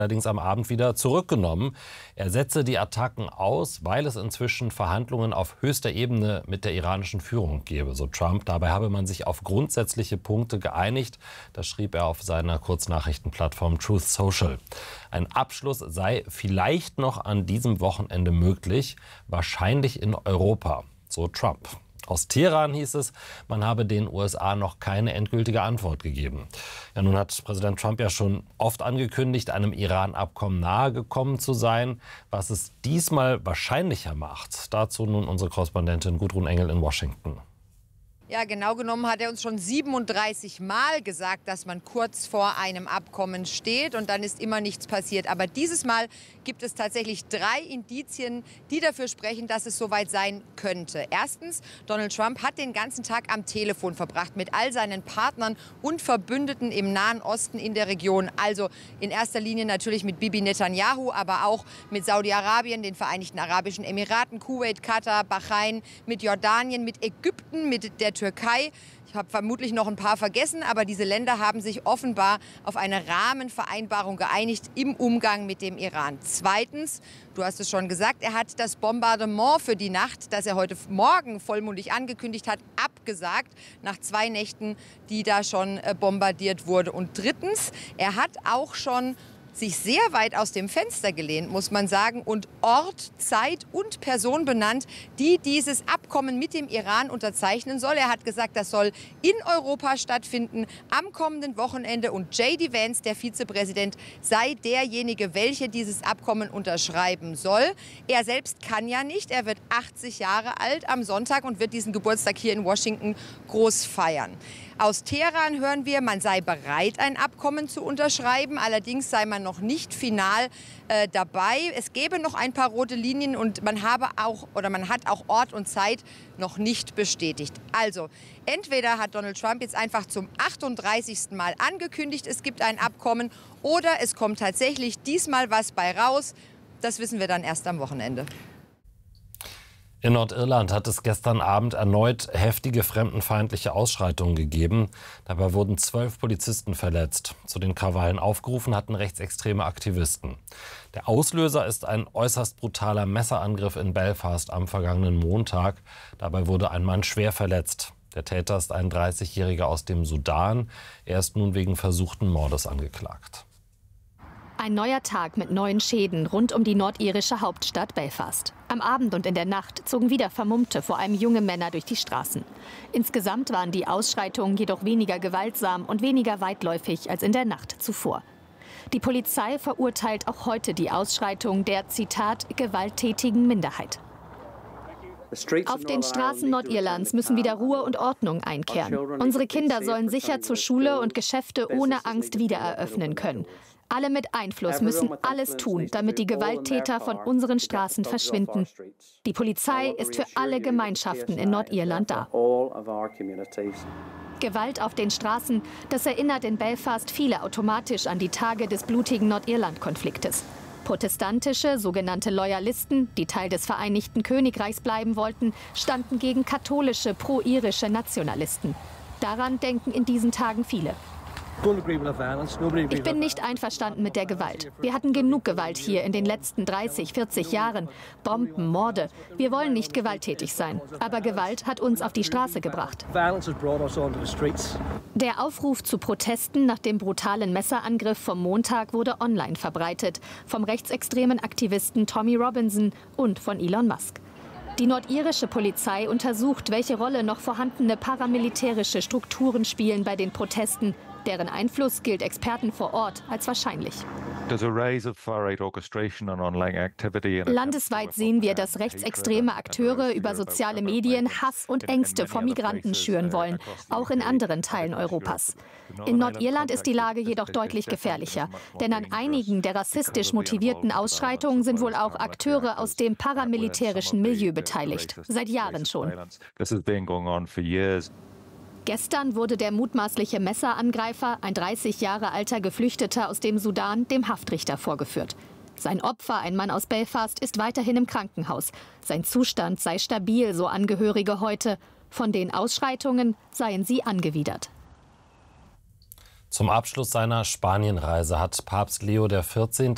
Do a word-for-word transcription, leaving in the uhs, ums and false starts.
allerdings am Abend wieder zurückgenommen. Er setze die Attacken aus, weil es inzwischen Verhandlungen auf höchster Ebene mit der iranischen Führung gebe, so Trump. Dabei habe man sich auf grundsätzliche Punkte geeinigt. Das schrieb er auf seiner Kurznachrichtenplattform Truth Social. Ein Abschluss sei vielleicht noch an diesem Wochenende möglich, wahrscheinlich in Europa, so Trump. Aus Teheran hieß es, man habe den U S A noch keine endgültige Antwort gegeben. Ja, nun hat Präsident Trump ja schon oft angekündigt, einem Iran-Abkommen nahegekommen zu sein, was es diesmal wahrscheinlicher macht. Dazu nun unsere Korrespondentin Gudrun Engel in Washington. Ja, genau genommen hat er uns schon siebenunddreißig Mal gesagt, dass man kurz vor einem Abkommen steht, und dann ist immer nichts passiert. Aber dieses Mal gibt es tatsächlich drei Indizien, die dafür sprechen, dass es soweit sein könnte. Erstens, Donald Trump hat den ganzen Tag am Telefon verbracht mit all seinen Partnern und Verbündeten im Nahen Osten in der Region. Also in erster Linie natürlich mit Bibi Netanyahu, aber auch mit Saudi-Arabien, den Vereinigten Arabischen Emiraten, Kuwait, Katar, Bahrain, mit Jordanien, mit Ägypten, mit der Türkei. Ich habe vermutlich noch ein paar vergessen, aber diese Länder haben sich offenbar auf eine Rahmenvereinbarung geeinigt im Umgang mit dem Iran. Zweitens, du hast es schon gesagt, er hat das Bombardement für die Nacht, das er heute Morgen vollmundig angekündigt hat, abgesagt, nach zwei Nächten, die da schon bombardiert wurde. Und drittens, er hat auch schon sich sehr weit aus dem Fenster gelehnt, muss man sagen, und Ort, Zeit und Person benannt, die dieses Abkommen mit dem Iran unterzeichnen soll. Er hat gesagt, das soll in Europa stattfinden am kommenden Wochenende, und J D Vance, der Vizepräsident, sei derjenige, welcher dieses Abkommen unterschreiben soll. Er selbst kann ja nicht. Er wird achtzig Jahre alt am Sonntag und wird diesen Geburtstag hier in Washington groß feiern. Aus Teheran hören wir, man sei bereit, ein Abkommen zu unterschreiben. Allerdings sei man noch nicht final äh, dabei. Es gäbe noch ein paar rote Linien, und man habe auch oder man hat auch Ort und Zeit noch nicht bestätigt. Also entweder hat Donald Trump jetzt einfach zum achtunddreißigsten Mal angekündigt, es gibt ein Abkommen, oder es kommt tatsächlich diesmal was bei raus. Das wissen wir dann erst am Wochenende. In Nordirland hat es gestern Abend erneut heftige fremdenfeindliche Ausschreitungen gegeben. Dabei wurden zwölf Polizisten verletzt. Zu den Krawallen aufgerufen hatten rechtsextreme Aktivisten. Der Auslöser ist ein äußerst brutaler Messerangriff in Belfast am vergangenen Montag. Dabei wurde ein Mann schwer verletzt. Der Täter ist ein dreißigjähriger aus dem Sudan. Er ist nun wegen versuchten Mordes angeklagt. Ein neuer Tag mit neuen Schäden rund um die nordirische Hauptstadt Belfast. Am Abend und in der Nacht zogen wieder Vermummte, vor allem junge Männer, durch die Straßen. Insgesamt waren die Ausschreitungen jedoch weniger gewaltsam und weniger weitläufig als in der Nacht zuvor. Die Polizei verurteilt auch heute die Ausschreitung der, Zitat, gewalttätigen Minderheit. Auf den Straßen Nordirlands müssen wieder Ruhe und Ordnung einkehren. Unsere Kinder sollen sicher zur Schule und Geschäfte ohne Angst wiedereröffnen können. Alle mit Einfluss müssen alles tun, damit die Gewalttäter von unseren Straßen verschwinden. Die Polizei ist für alle Gemeinschaften in Nordirland da. Gewalt auf den Straßen, das erinnert in Belfast viele automatisch an die Tage des blutigen Nordirland-Konfliktes. Protestantische, sogenannte Loyalisten, die Teil des Vereinigten Königreichs bleiben wollten, standen gegen katholische, pro-irische Nationalisten. Daran denken in diesen Tagen viele. Ich bin nicht einverstanden mit der Gewalt. Wir hatten genug Gewalt hier in den letzten dreißig, vierzig Jahren. Bomben, Morde. Wir wollen nicht gewalttätig sein. Aber Gewalt hat uns auf die Straße gebracht. Der Aufruf zu Protesten nach dem brutalen Messerangriff vom Montag wurde online verbreitet. Vom rechtsextremen Aktivisten Tommy Robinson und von Elon Musk. Die nordirische Polizei untersucht, welche Rolle noch vorhandene paramilitärische Strukturen spielen bei den Protesten. Deren Einfluss gilt Experten vor Ort als wahrscheinlich. Landesweit sehen wir, dass rechtsextreme Akteure über soziale Medien Hass und Ängste vor Migranten schüren wollen, auch in anderen Teilen Europas. In Nordirland ist die Lage jedoch deutlich gefährlicher, denn an einigen der rassistisch motivierten Ausschreitungen sind wohl auch Akteure aus dem paramilitärischen Milieu beteiligt, seit Jahren schon. Gestern wurde der mutmaßliche Messerangreifer, ein dreißig Jahre alter Geflüchteter aus dem Sudan, dem Haftrichter vorgeführt. Sein Opfer, ein Mann aus Belfast, ist weiterhin im Krankenhaus. Sein Zustand sei stabil, so Angehörige heute. Von den Ausschreitungen seien sie angewidert. Zum Abschluss seiner Spanienreise hat Papst Leo der vierzehnte.